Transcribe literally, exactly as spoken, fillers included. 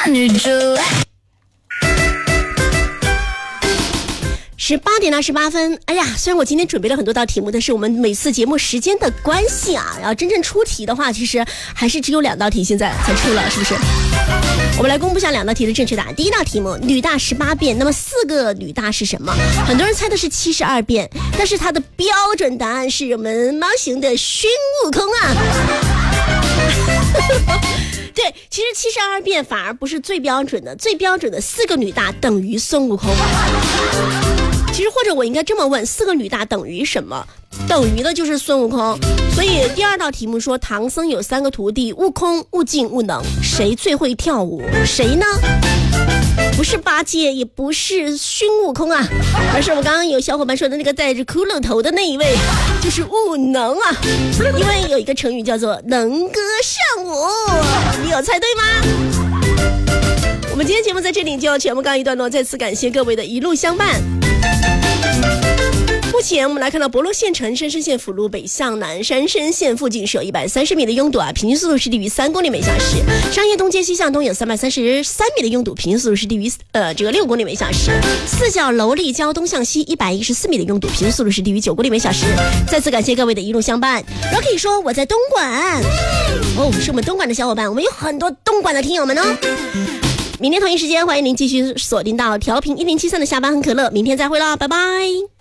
十八点二十八分，哎呀，虽然我今天准备了很多道题目，但是我们每次节目时间的关系啊，要真正出题的话，其实还是只有两道题，现在才出了，是不是？我们来公布下两道题的正确答案。第一道题目，女大十八变，那么四个女大是什么？很多人猜的是七十二变，但是它的标准答案是我们猫熊的孙悟空啊。对，其实七十二变反而不是最标准的，最标准的四个女大等于孙悟空。其实或者我应该这么问，四个女大等于什么？等于的就是孙悟空。所以第二道题目说，唐僧有三个徒弟，悟空、悟净、悟能，谁最会跳舞？谁呢？不是八戒，也不是孙悟空啊，而是我刚刚有小伙伴说的那个带着骷髅头的那一位，就是悟能啊。因为有一个成语叫做能歌善舞，你有猜对吗？我们今天节目在这里就要全部告一段落，再次感谢各位的一路相伴。目前我们来看到博洛县城深深县辅路北向南山深县附近是有一百三十米的拥堵啊，平均速度是低于三公里每小时。商业东街西向东有三百三十三米的拥堵，平均速度是低于呃这个六公里每小时。四角楼立交东向西一百一十四米的拥堵，平均速度是低于九公里每小时。再次感谢各位的一路相伴。Rocky 说我在东莞，哦，是我们东莞的小伙伴，我们有很多东莞的听友们哦。明天同一时间，欢迎您继续锁定到调频一零七三的下班很可乐，明天再会了，拜拜。